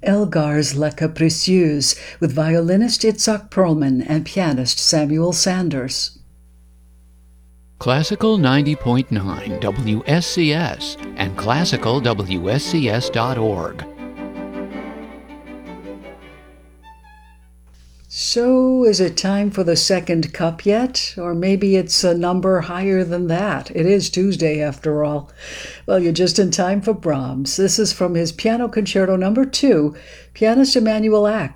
Elgar's La Capricieuse with violinist Itzhak Perlman and pianist Samuel Sanders. Classical 90.9 WSCS and classicalwscs.org. So, is it time for the second cup yet? Or maybe it's a number higher than that. It is Tuesday, after all. Well, you're just in time for Brahms. This is from his Piano Concerto No. 2, pianist Emanuel Acht.